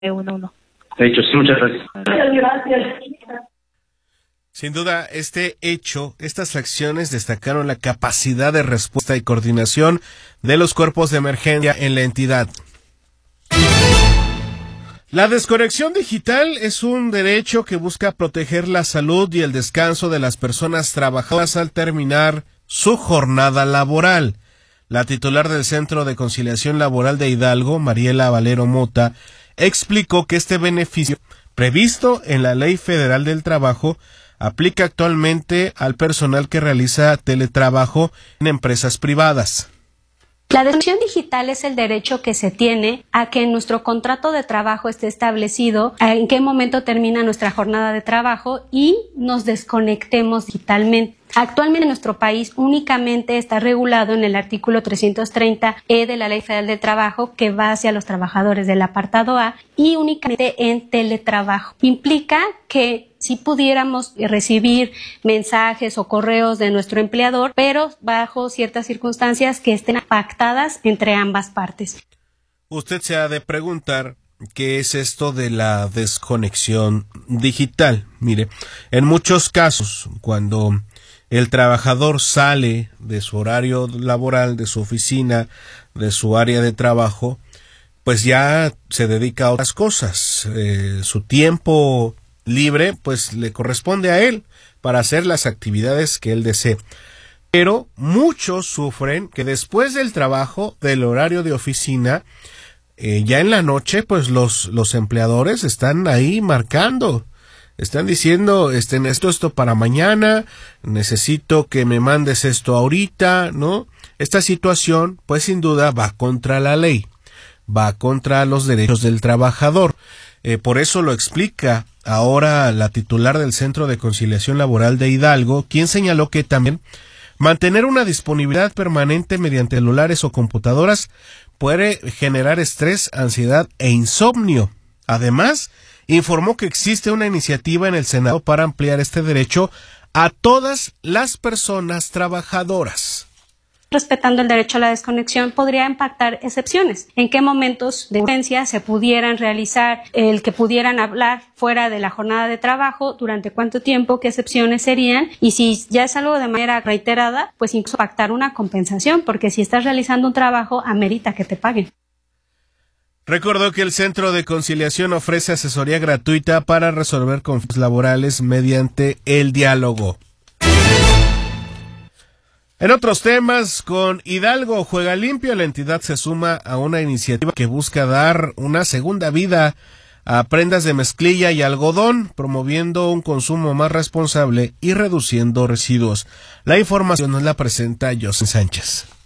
911. De hecho, sí, muchas gracias. Gracias. Sin duda, este hecho, estas acciones destacaron la capacidad de respuesta y coordinación de los cuerpos de emergencia en la entidad. La desconexión digital es un derecho que busca proteger la salud y el descanso de las personas trabajadoras al terminar su jornada laboral. La titular del Centro de Conciliación Laboral de Hidalgo, Mariela Valero Mota, explicó que este beneficio, previsto en la Ley Federal del Trabajo, aplica actualmente al personal que realiza teletrabajo en empresas privadas. La desconexión digital es el derecho que se tiene a que en nuestro contrato de trabajo esté establecido en qué momento termina nuestra jornada de trabajo y nos desconectemos digitalmente. Actualmente en nuestro país únicamente está regulado en el artículo 330E de la Ley Federal del Trabajo, que va hacia los trabajadores del apartado A, y únicamente en teletrabajo. Implica que si pudiéramos recibir mensajes o correos de nuestro empleador, pero bajo ciertas circunstancias que estén pactadas entre ambas partes. Usted se ha de preguntar qué es esto de la desconexión digital. Mire, en muchos casos, cuando el trabajador sale de su horario laboral, de su oficina, de su área de trabajo, pues ya se dedica a otras cosas. Su tiempo libre, pues le corresponde a él para hacer las actividades que él desee. Pero muchos sufren que después del trabajo, del horario de oficina, ya en la noche, pues los empleadores están ahí marcando. Están diciendo, esto para mañana, necesito que me mandes esto ahorita, ¿no? Esta situación, pues sin duda, va contra la ley, va contra los derechos del trabajador. Por eso lo explica ahora la titular del Centro de Conciliación Laboral de Hidalgo, quien señaló que también mantener una disponibilidad permanente mediante celulares o computadoras puede generar estrés, ansiedad e insomnio. Además, informó que existe una iniciativa en el Senado para ampliar este derecho a todas las personas trabajadoras. Respetando el derecho a la desconexión, podría impactar excepciones. ¿En qué momentos de urgencia se pudieran realizar, el que pudieran hablar fuera de la jornada de trabajo? ¿Durante cuánto tiempo? ¿Qué excepciones serían? Y si ya es algo de manera reiterada, pues incluso pactar una compensación, porque si estás realizando un trabajo, amerita que te paguen. Recordó que el Centro de Conciliación ofrece asesoría gratuita para resolver conflictos laborales mediante el diálogo. En otros temas, con Hidalgo Juega Limpio, la entidad se suma a una iniciativa que busca dar una segunda vida a prendas de mezclilla y algodón, promoviendo un consumo más responsable y reduciendo residuos. La información nos la presenta José Sánchez.